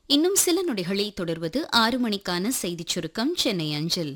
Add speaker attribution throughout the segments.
Speaker 1: இன்னும் சில நொடிகளில் தொடர்வது 6 மணிக்கான செய்திச் சுருக்கம் சென்னை அஞ்சல்.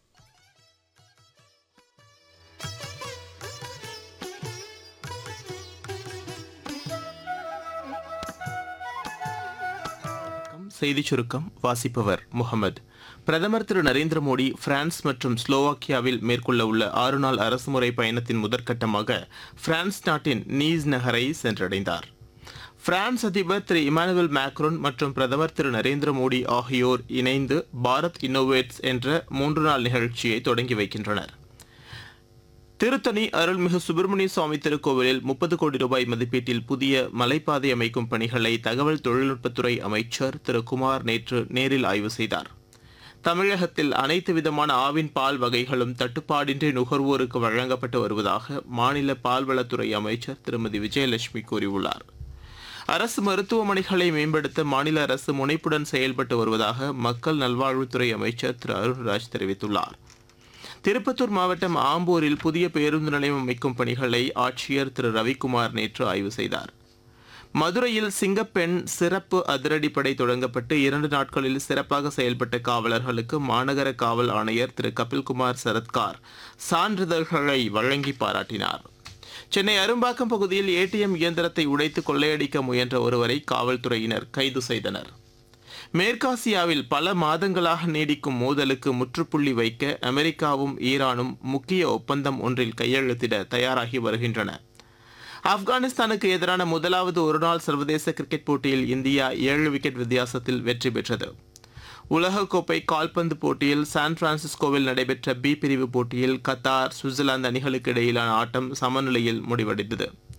Speaker 2: செய்திச் சுருக்கம் வாசிப்பவர் முகமது. பிரதமர் திரு நரேந்திர மோடி பிரான்ஸ் மற்றும் ஸ்லோவாக்கியாவில் மேற்கொள்ள உள்ள 6 நாள் அரசுமுறை பயணத்தின் முதற்கட்டமாக பிரான்ஸ் நாட்டின் நீஸ் நகரை சென்றடைந்தார். பிரான்ஸ் அதிபர் திரு இமானுவேல் மேக்ரோன் மற்றும் பிரதமர் திரு நரேந்திர மோடி ஆகியோர் இணைந்து பாரத் இன்னோவேட்ஸ் என்ற 3 நாள் நிகழ்ச்சியை தொடங்கி வைக்கின்றனர். திருத்தணி அருள்மிகு சுப்பிரமணிய சுவாமி திருக்கோவிலில் 30 கோடி ரூபாய் மதிப்பீட்டில் புதிய மலைப்பாதை அமைக்கும் பணிகளை தகவல் தொழில்நுட்பத்துறை அமைச்சர் திரு குமார் நேற்று நேரில் ஆய்வு செய்தார். தமிழகத்தில் அனைத்து விதமான ஆவின் பால் வகைகளும் தட்டுப்பாடின்றி நுகர்வோருக்கு வழங்கப்பட்டு வருவதாக மாநில பால்வளத்துறை அமைச்சர் திருமதி விஜயலட்சுமி கூறியுள்ளார். அரசு மருத்துவமனைகளை மேம்படுத்த மாநில அரசு முனைப்புடன் செயல்பட்டு வருவதாக மக்கள் நல்வாழ்வுத்துறை அமைச்சர் திரு அருண்ராஜ் தெரிவித்துள்ளார். திருப்பத்தூர் மாவட்டம் ஆம்பூரில் புதிய பேருந்து நிலையம் அமைக்கும் பணிகளை ஆட்சியர் திரு ரவிக்குமார் நேற்று ஆய்வு செய்தார். மதுரையில் சிங்கப்பெண் சிறப்பு அதிரடிப்படை தொடங்கப்பட்டு 2 நாட்களில் சிறப்பாக செயல்பட்ட காவலர்களுக்கு மாநகர காவல் ஆணையர் திரு கபில்குமார் சரத்கார் சான்றிதழ்களை வழங்கி பாராட்டினார். சென்னை அரும்பாக்கம் பகுதியில் ஏடிஎம் இயந்திரத்தை உடைத்து கொள்ளையடிக்க முயன்ற ஒருவரை காவல்துறையினர் கைது செய்தனர். மேற்காசியாவில் பல மாதங்களாக நீடிக்கும் மோதலுக்கு முற்றுப்புள்ளி வைக்க அமெரிக்காவும் ஈரானும் முக்கிய ஒப்பந்தம் ஒன்றில் கையெழுத்திட தயாராகி வருகின்றன. ஆப்கானிஸ்தானுக்கு எதிரான முதலாவது ஒருநாள் சர்வதேச கிரிக்கெட் போட்டியில் இந்தியா 7 விக்கெட் வித்தியாசத்தில் வெற்றி பெற்றது. உலகக்கோப்பை கால்பந்து போட்டியில் சான் பிரான்சிஸ்கோவில் நடைபெற்ற பி பிரிவு போட்டியில் கத்தார், சுவிட்சர்லாந்து அணிகளுக்கு இடையிலான ஆட்டம் சமநிலையில் முடிவடைந்தது.